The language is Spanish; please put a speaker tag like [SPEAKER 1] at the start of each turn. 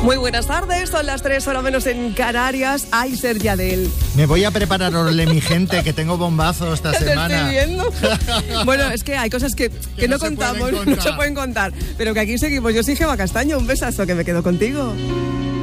[SPEAKER 1] Muy buenas tardes, son las 3 horas menos en Canarias. Ay, Ser Yadel.
[SPEAKER 2] Me voy a preparar, Orle, mi gente, que tengo bombazo esta semana.
[SPEAKER 1] Te estoy viendo. Bueno, es que hay cosas que no contamos, no se pueden contar. Pero que aquí seguimos. Yo soy Gema Castaño, un besazo, que me quedo contigo.